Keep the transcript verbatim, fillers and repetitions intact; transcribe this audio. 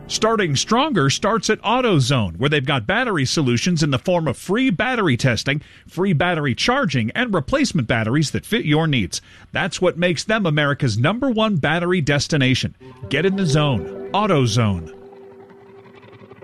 Starting stronger starts at AutoZone, where they've got battery solutions in the form of free battery testing, free battery charging, and replacement batteries that fit your needs. That's what makes them America's number one battery destination. Get in the zone. AutoZone.